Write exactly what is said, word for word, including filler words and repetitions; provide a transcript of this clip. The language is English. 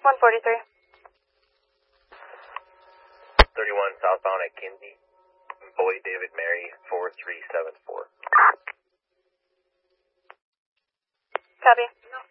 one forty-three. thirty-one southbound at Kinsey. Boy David Mary four three seven four. Copy.